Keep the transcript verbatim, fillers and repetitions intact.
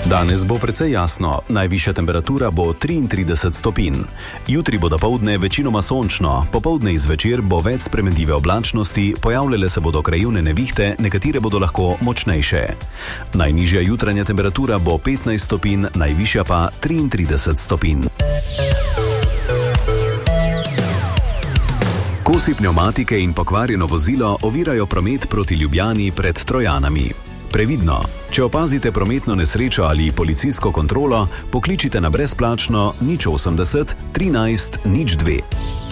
Danes bo precej jasno, najvišja temperatura bo triintrideset stopinj. Jutri bo dopoldne večinoma sončno, popoldne in zvečer bo več spremenljive oblačnosti, pojavljale se bodo krajevne nevihte, nekatere bodo lahko močnejše. Najnižja jutranja temperatura bo petnajst stopinj, najvišja pa triintrideset stopinj. Kosi pnevmatike in pokvarjeno vozilo ovirajo promet proti Ljubljani pred Trojanami. Previdno, če opazite prometno nesrečo ali policijsko kontrolo, pokličite na brezplačno nič osemdeset trinajst nič dve.